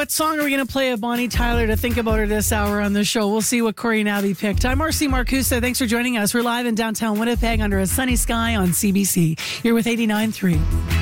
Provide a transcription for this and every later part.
what song are we going to play of Bonnie Tyler to think about her this hour on the show? We'll see what Corey and Abby picked. I'm Marcy Marcusa. Thanks for joining us. We're live in downtown Winnipeg under a sunny sky on CBC. You're with 89.3.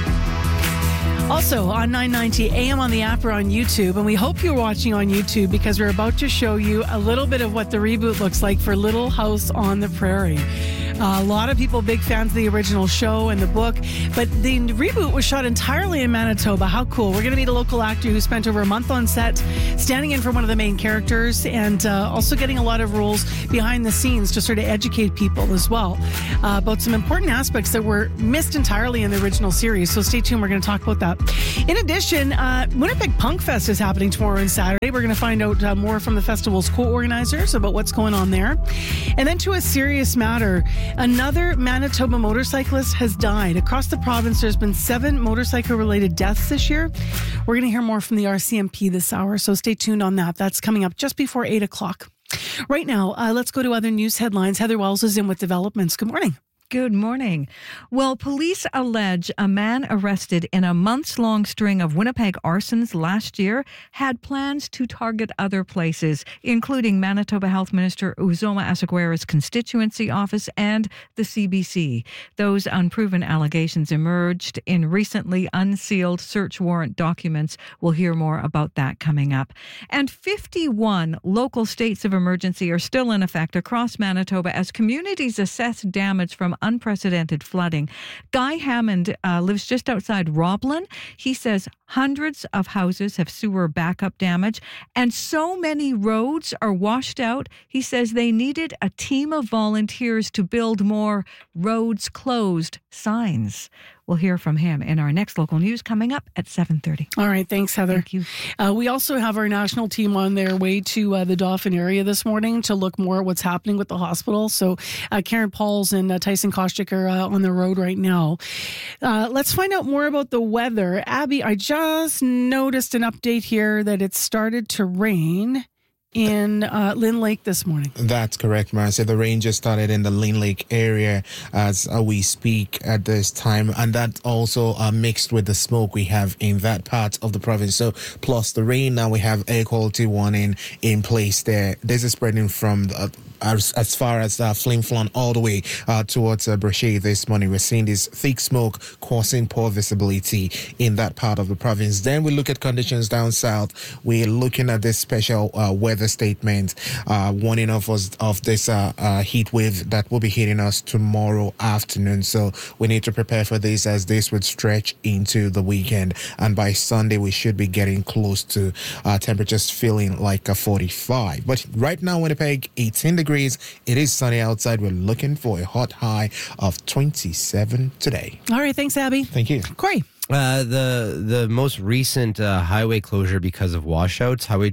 Also on 990 AM on the app or on YouTube. And we hope you're watching on YouTube because we're about to show you a little bit of what the reboot looks like for Little House on the Prairie. A lot of people big fans of the original show and the book, but the reboot was shot entirely in Manitoba. How cool. We're going to meet a local actor who spent over a month on set standing in for one of the main characters and also getting a lot of roles behind the scenes to sort of educate people as well about some important aspects that were missed entirely in the original series. So stay tuned. We're going to talk about that. In addition, Winnipeg Punk Fest is happening tomorrow and Saturday. We're going to find out more from the festival's co-organizers about what's going on there. And then to a serious matter, another Manitoba motorcyclist has died. Across the province, there's been 7 motorcycle-related deaths this year. We're going to hear more from the RCMP this hour, so stay tuned on that. That's coming up just before 8 o'clock. Right now, let's go to other news headlines. Heather Wells is in with developments. Good morning. Good morning. Well, police allege a man arrested in a months-long string of Winnipeg arsons last year had plans to target other places, including Manitoba Health Minister Uzoma Asseguera's constituency office and the CBC. Those unproven allegations emerged in recently unsealed search warrant documents. We'll hear more about that coming up. And 51 local states of emergency are still in effect across Manitoba as communities assess damage from unprecedented flooding. Guy Hammond lives just outside Roblin. He says hundreds of houses have sewer backup damage and so many roads are washed out. He says they needed a team of volunteers to build more roads closed signs. We'll hear from him in our next local news coming up at 7:30. All right. Thanks, Heather. Thank you. We also have our national team on their way to the Dauphin area this morning to look more at what's happening with the hospital. So Karen Pauls and Tyson Kostick are on the road right now. Let's find out more about the weather. Abby, I just noticed an update here that it started to rain in Lynn Lake this morning. That's correct, Marcia. The rain just started in the Lynn Lake area as we speak at this time, and that also mixed with the smoke we have in that part of the province. So plus the rain, now we have air quality warning in place there. This is spreading from as far as Flin Flon all the way towards Brochet this morning. We're seeing this thick smoke causing poor visibility in that part of the province. Then we look at conditions down south. We're looking at this special weather statement warning of this heat wave that will be hitting us tomorrow afternoon. So we need to prepare for this as this would stretch into the weekend. And by Sunday, we should be getting close to temperatures feeling like a 45. But right now, Winnipeg, 18 degrees. It is sunny outside. We're looking for a hot high of 27 today. All right. Thanks, Abby. Thank you. Corey. The most recent highway closure because of washouts, Highway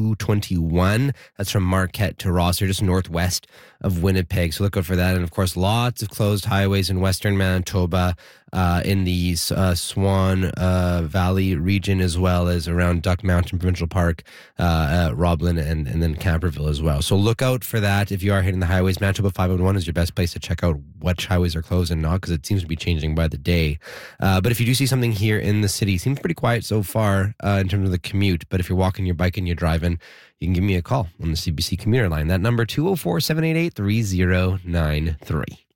221, that's from Marquette to Rosser, just northwest of Winnipeg. So look out for that. And of course, lots of closed highways in western Manitoba, in the Swan Valley region, as well as around Duck Mountain Provincial Park, Roblin, and then Camperville as well. So look out for that if you are hitting the highways. Manitoba 501 is your best place to check out which highways are closed and not, because it seems to be changing by the day. But if you do see something here in the city, seems pretty quiet so far in terms of the commute. But if you're walking your bike and you're driving, you can give me a call on the CBC commuter line. That number 204-788-3093.